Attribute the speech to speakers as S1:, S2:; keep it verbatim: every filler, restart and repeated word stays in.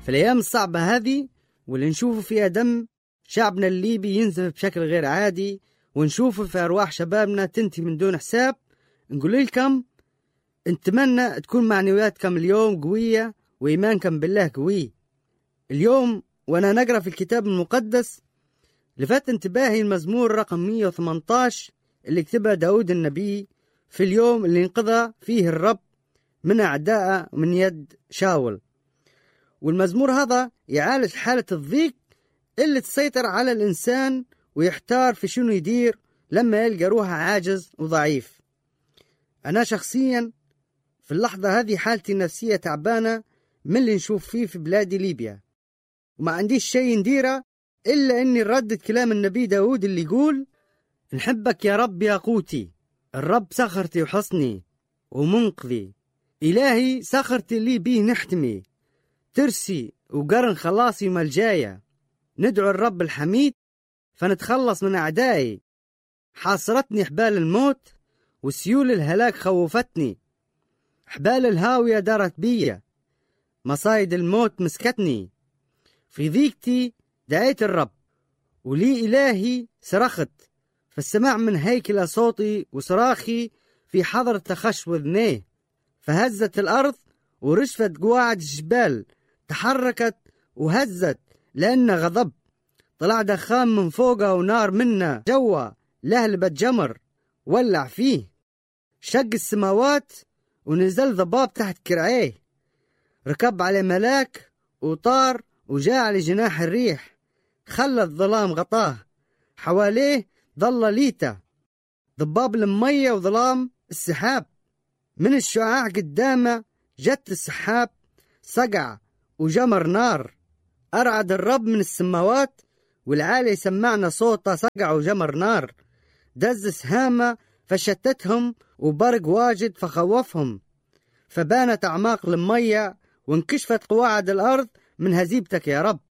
S1: في الأيام الصعبة هذه واللي نشوفوا فيها دم شعبنا الليبي ينزف بشكل غير عادي، ونشوفوا في أرواح شبابنا تنتهي من دون حساب، نقول لكم نتمنى تكون معنوياتكم اليوم قوية وإيمانكم بالله قوي. اليوم وأنا نقرأ في الكتاب المقدس لفت انتباهي المزمور رقم مية وثمانية عشر اللي كتبه داود النبي في اليوم اللي انقذ فيه الرب من أعداءه من يد شاول. والمزمور هذا يعالج حالة الضيق اللي تسيطر على الإنسان ويحتار في شنو يدير لما يلقى روحه عاجز وضعيف. أنا شخصيا في اللحظة هذه حالتي النفسية تعبانة من اللي نشوف فيه في بلادي ليبيا، وما عنديش شيء نديره إلا أني ردد كلام النبي داود اللي يقول: نحبك يا رب يا قوتي، الرب سخرتي وحصني ومنقذي، إلهي سخرتي اللي بيه نحتمي، ترسي وقرن خلاصي ملجايا، ندعو الرب الحميد فنتخلص من أعدائي، حاصرتني حبال الموت وسيول الهلاك خوفتني، حبال الهاوية دارت بيا، مصايد الموت مسكتني، في ضيقتي دعيت الرب ولي إلهي صرخت، فالسماع من هيكل صوتي وصراخي في حضرة خش وذنيه، فهزت الأرض ورشفت قواعد الجبال، تحركت وهزت لأن غضب، طلع دخان من فوقه ونار منا جوا، لهلبت جمر ولع فيه، شق السماوات ونزل ضباب تحت كرعيه، ركب على ملاك وطار وجاء على جناح الريح، خلى الظلام غطاه، حواليه ظل ليته ضباب المية وظلام السحاب، من الشعاع قدامه جت السحاب، صقع وجمر نار، أرعد الرب من السماوات والعالي سمعنا صوته، صقع وجمر نار، دز سهامة فشتتهم وبرق واجد فخوفهم، فبانت أعماق المية وانكشفت قواعد الأرض من هزيبتك يا رب.